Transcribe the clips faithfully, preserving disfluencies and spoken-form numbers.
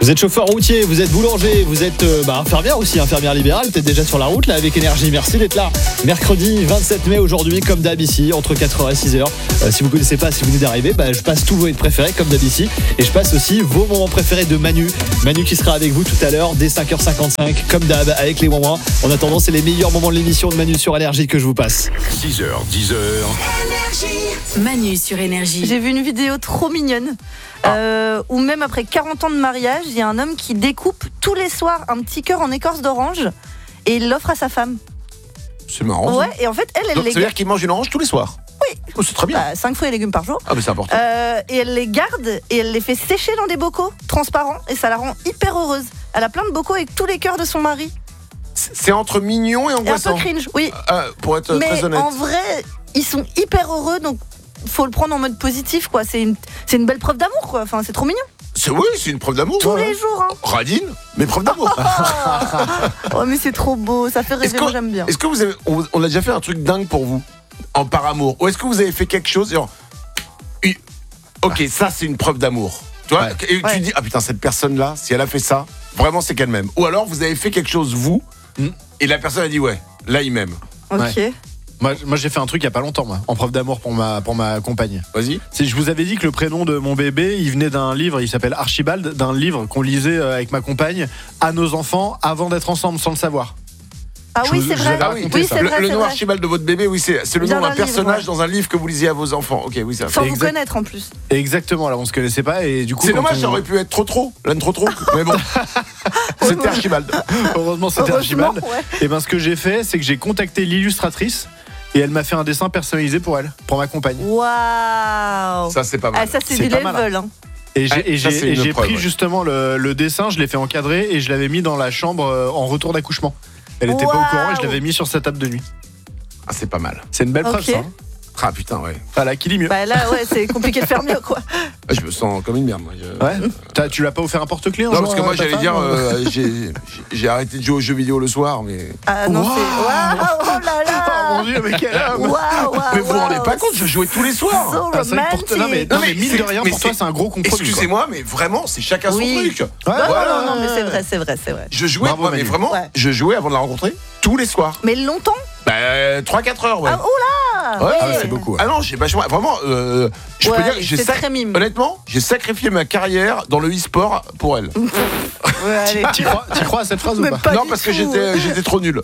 Vous êtes chauffeur routier, vous êtes boulanger, vous êtes euh, bah, infirmière aussi, infirmière libérale, peut-être déjà sur la route là avec Énergie. Merci d'être là. Mercredi vingt-sept mai aujourd'hui, comme d'hab ici, entre quatre heures et six heures. Euh, si vous ne connaissez pas, si vous venez d'arriver, bah, je passe tous vos hits préférés comme d'hab ici. Et je passe aussi vos moments préférés de Manu. Manu qui sera avec vous tout à l'heure dès cinq heures cinquante-cinq, comme d'hab, avec les ouin-ouin. En attendant, c'est les meilleurs moments de l'émission de Manu sur Énergie que je vous passe. six heures, dix heures. Manu sur Énergie. J'ai vu une vidéo trop mignonne euh, où même après quarante ans de mariage, il y a un homme qui découpe tous les soirs un petit cœur en écorce d'orange et il l'offre à sa femme. C'est marrant. Ouais, et en fait, elle, elle Donc, les ça veut garde. dire qu'il mange une orange tous les soirs. Oui. Oh, c'est très bien. Bah, cinq fruits et légumes par jour. Ah, mais c'est important. Euh, et elle les garde et elle les fait sécher dans des bocaux transparents et ça la rend hyper heureuse. Elle a plein de bocaux avec tous les cœurs de son mari. C'est entre mignon et Et un angoissant. peu cringe, oui. Ah, pour être Mais très honnête. en vrai, ils sont hyper heureux, donc faut le prendre en mode positif, quoi. C'est une, c'est une belle preuve d'amour, quoi. Enfin, c'est trop mignon. C'est, oui, c'est une preuve d'amour. Tous ouais. les jours, hein. Radine, mais preuve d'amour. Oh, mais c'est trop beau, ça fait Est-ce rêver, que- moi j'aime bien. Est-ce que vous avez, on, on a déjà fait un truc dingue pour vous en par amour, ou est-ce que vous avez fait quelque chose genre, une- ok, ça c'est une preuve d'amour. Tu vois, Ouais. et tu Ouais. dis ah putain cette personne là, si elle a fait ça, vraiment c'est qu'elle m'aime. Ou alors vous avez fait quelque chose vous, Mm. et la personne a dit ouais, là il m'aime. Ok. Ouais. Moi, moi j'ai fait un truc il y a pas longtemps, moi, en preuve d'amour pour ma, pour ma compagne. Vas-y. C'est, je vous avais dit que le prénom de mon bébé, il venait d'un livre, il s'appelle Archibald, d'un livre qu'on lisait euh, avec ma compagne à nos enfants avant d'être ensemble, sans le savoir. Ah Je oui, vous- c'est je vrai. l'avais raconté, Oui, ça. c'est Le, vrai, le c'est nom vrai. Archibald de votre bébé, oui, c'est, c'est le Vient nom d'un d'un livre, personnage ouais. dans un livre que vous lisiez à vos enfants. Ok, oui, ça. Sans vous Exact. connaître en plus. Exactement, alors on se connaissait pas et du coup. C'est quand dommage, on- ça aurait pu être trop trop, l'âne trop trop. Mais bon, c'était Archibald. Heureusement, c'était Heureusement, Archibald. ouais. Et ben, ce que j'ai fait, c'est que j'ai contacté l'illustratrice et elle m'a fait un dessin personnalisé pour elle, pour ma compagne. Waouh. Ça c'est pas mal. Ah, ça, c'est, C'est du pas mal, level. Hein. Et j'ai, Ouais, et ça, j'ai, c'est et une j'ai preuve, pris ouais. justement le, le dessin, je l'ai fait encadrer et je l'avais mis dans la chambre euh, en retour d'accouchement. Elle était pas au Waouh. courant et je l'avais mis sur sa table de nuit. Ah, c'est pas mal. C'est une belle preuve, Ok. ça. Hein. Ah putain, ouais. Voilà, qui dit mieux. Bah là, ouais, c'est compliqué de faire mieux, quoi. Ah, je me sens comme une merde, moi. Je- Ouais. T'as- tu l'as pas offert un porte-clés un Non, jour parce que à moi ta j'allais femme, dire, euh euh, j'ai, j'ai- j'ai arrêté de jouer aux jeux vidéo le soir, mais. Ah non, Waouh. c'est. Waouh, oh là là. Oh mon dieu, mais quel homme. Waouh, waouh. Mais vous vous rendez waouh. pas compte, je jouais tous les soirs. So Ah, c'est vrai que pour toi- non, mais, romantic. non, Non, mais mais mine c'est- de rien, mais pour toi, c'est- c'est un gros compromis. quoi. Excusez-moi, mais vraiment, c'est chacun Oui. son truc. Ouais, Ouais, Voilà. non, non, mais c'est vrai, c'est vrai, c'est vrai. Je jouais, Bravo, moi, mais Manu. vraiment, Ouais. je jouais avant de la rencontrer tous les soirs. Mais longtemps. Bah, trois quatre heures, ouais. Ah, oula. Ouais, Ah, ouais. c'est beaucoup. ouais. Ah non, j'ai vachement. Vraiment, euh, je peux Ouais, dire que j'ai c'est sac- très mime. honnêtement, j'ai sacrifié ma carrière dans le e-sport pour elle. Ouais, allez. T'y crois, t'y crois à cette phrase Mais ou pas, pas non, du parce que tout. j'étais, j'étais trop nul.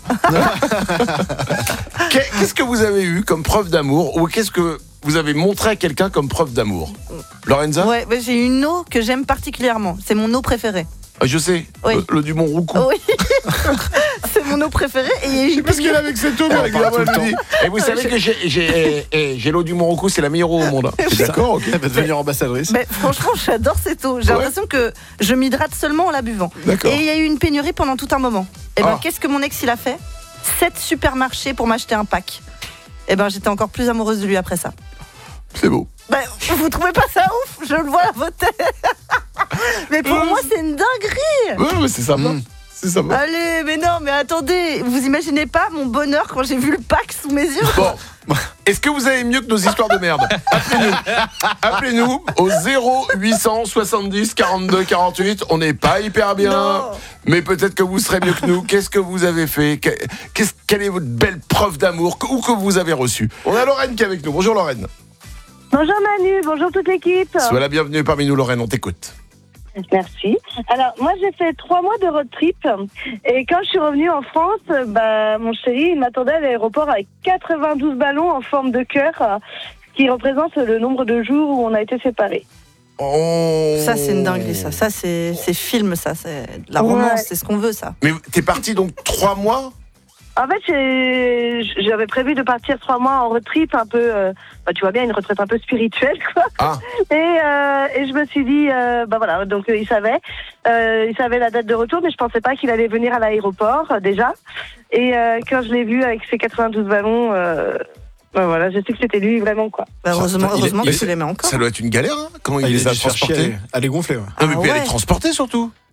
Qu'est- Qu'est-ce que vous avez eu comme preuve d'amour, ou qu'est-ce que vous avez montré à quelqu'un comme preuve d'amour, Lorenza? Ouais, bah, j'ai une eau que j'aime particulièrement. C'est mon eau préférée. Ah, je sais, Oui. le, le Dumont Roucou. Oui. C'est mon eau préférée. Et il y a une Parce qu'elle est avec cette eau, mais régulièrement, tout le elle me dit. Et vous savez que j'ai, j'ai, eh, eh, j'ai l'eau du Morocco, c'est la meilleure eau au monde. T'es d'accord, ok. Elle va devenir ambassadrice. Mais franchement, j'adore cette eau. J'ai Ouais. l'impression que je m'hydrate seulement en la buvant. D'accord. Et il y a eu une pénurie pendant tout un moment. Et ben, Ah. qu'est-ce que mon ex il a fait? Sept supermarchés pour m'acheter un pack. Et ben, j'étais encore plus amoureuse de lui après ça. C'est beau. Ben, vous trouvez pas ça ouf? Je le vois à votre tête. Mais pour moi, c'est une dinguerie. Ouais, mais c'est sympa. Mm. C'est sympa. Allez, mais non, mais attendez, vous imaginez pas mon bonheur quand j'ai vu le pack sous mes yeux? Bon, est-ce que vous avez mieux que nos histoires de merde? Appelez-nous. Appelez-nous au zéro huit cent soixante-dix quarante-deux quarante-huit. On n'est pas hyper bien, Non. mais peut-être que vous serez mieux que nous. Qu'est-ce que vous avez fait? Que- qu'est-ce- Quelle est votre belle preuve d'amour que- ou que vous avez reçue? On a Lorraine qui est avec nous. Bonjour Lorraine. Bonjour Manu, bonjour toute l'équipe. Sois la bienvenue parmi nous Lorraine, on t'écoute. Merci. Alors moi j'ai fait trois mois de road trip et quand je suis revenue en France, bah, mon chéri il m'attendait à l'aéroport avec quatre-vingt-douze ballons en forme de cœur, ce qui représente le nombre de jours où on a été séparés. Oh. Ça, c'est une dinguerie, ça. Ça, c'est, c'est film, ça. C'est de la romance, Ouais. c'est ce qu'on veut, ça. Mais t'es parti donc trois mois? En fait, j'ai- j'avais prévu de partir trois mois en road trip, un peu, euh, bah, tu vois bien, une retraite un peu spirituelle, quoi. Ah. Et, euh, et je me suis dit, euh, bah voilà, donc euh, il savait, euh, il savait la date de retour, mais je pensais pas qu'il allait venir à l'aéroport euh, déjà. Et euh, quand je l'ai vu avec ses quatre-vingt-douze ballons, euh, bah voilà, je sais que c'était lui vraiment, quoi. Bah, heureusement, il est- heureusement il que est- tu l'aimais encore. Ça doit être une galère, hein? Comment il, Ah, les a a dû se faire chier, transportés? elle est- Elle est gonflée, ouais. Non mais Ah puis elle ouais. est transportée surtout.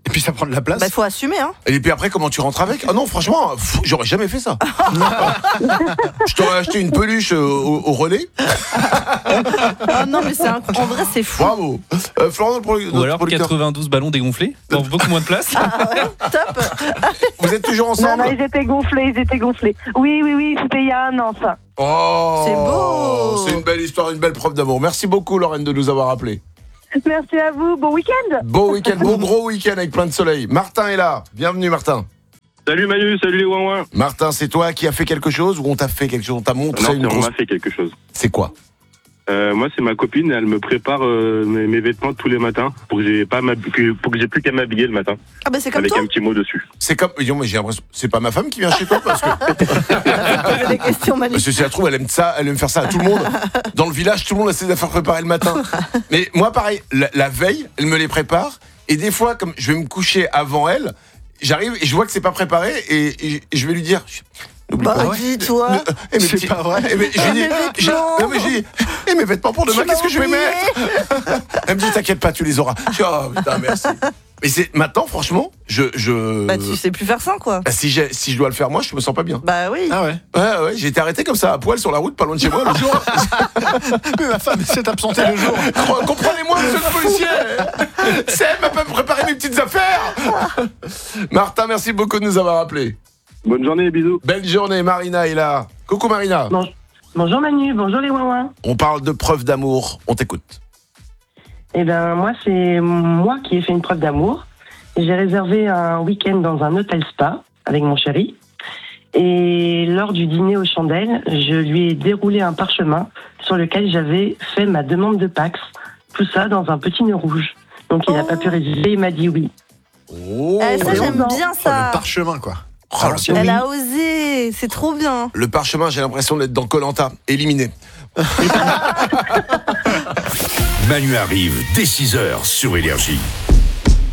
Et puis ça prend de la place. Bah, faut assumer, hein. Et puis après, comment tu rentres avec? Ah non, franchement, pff, j'aurais jamais fait ça. Je t'aurais acheté une peluche au, au- au relais. Ah non, mais c'est un... en vrai, c'est fou. Bravo. Euh, Florent, notre produ- Ou notre alors producteur. quatre-vingt-douze ballons dégonflés dans beaucoup moins de place. Ah ouais, top. Vous êtes toujours Non, non, ensemble? ils étaient gonflés, ils étaient gonflés. Oui, oui, oui, c'était il y a un an, ça. Oh, C'est beau. C'est une belle histoire, une belle preuve d'amour. Merci beaucoup, Lorraine, de nous avoir appelés. Merci à vous, bon week-end. Beau week-end, beau gros week-end avec plein de soleil. Martin est là. Bienvenue, Martin. Salut Manu, salut les ouin Martin, c'est toi qui as fait quelque chose ou on t'a fait quelque chose? On t'a montré Non, une on grosse... m'a fait quelque chose. C'est quoi? Euh, moi, c'est ma copine, elle me prépare euh, mes, mes vêtements tous les matins pour que j'ai pas m'hab- que- pour que j'ai plus qu'à m'habiller le matin Ah bah c'est comme avec toi. un petit mot dessus. C'est comme... Non, mais j'ai l'impression... C'est pas ma femme qui vient chez toi parce que... Poser des questions, Manu. Parce que si elle trouve, elle aime ça, elle aime faire ça à tout le monde. Dans le village, tout le monde essaie de la faire préparer le matin. Mais moi, pareil, la, la veille, elle me les prépare. Et des fois, comme je vais me coucher avant elle, j'arrive et je vois que c'est pas préparé et, et- et je vais lui dire. N'oublie Bah pas. dis-toi. Ne- eh, mais C'est petit- pas vrai. eh, mais je lui Ah, dis, mes j'ai- vêtements. non, mais j'ai dit, eh, mes vêtements pour demain, Tu qu'est-ce m'as que je vais oublié. mettre? Elle me dit, t'inquiète pas, tu les auras. Je dis, oh putain, merci. Mais c'est maintenant, franchement, je. je... Bah tu sais plus faire ça, quoi. Bah, si, j'ai- si je dois le faire moi, je me sens pas bien. Bah oui. Ah ouais. Ouais, ouais, j'ai été arrêté comme ça, à poil sur la route, pas loin de chez moi, le jour. Mais ma femme s'est absentée le jour. Cro- Comprenez-moi, monsieur le policier. C'est elle m'a pas préparé mes petites affaires. Martin, merci beaucoup de nous avoir appelés. Bonne journée, bisous. Belle journée, Marina est là. Coucou Marina. Bon- Bonjour Manu, bonjour les ouin On parle de preuve d'amour, on t'écoute. Eh ben moi, c'est moi qui ai fait une preuve d'amour. J'ai réservé un week-end dans un hôtel spa avec mon chéri. Et lors du dîner aux chandelles, je lui ai déroulé un parchemin sur lequel j'avais fait ma demande de Pax. Tout ça dans un petit nœud rouge. Donc il n'a Oh. pas pu résister, il m'a dit oui. Oh, Eh, ça, j'aime bien Oh, ça. le parchemin, quoi. Oh, le- Elle a osé. C'est trop bien. Le parchemin, j'ai l'impression d'être dans Koh-Lanta, éliminé. Manu arrive dès six heures sur Énergie.